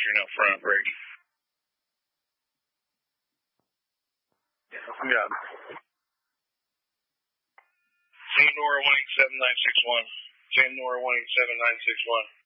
pedestrian out front, Brady. Yeah. Sam Nora 187-961. Sam Nora 187-961.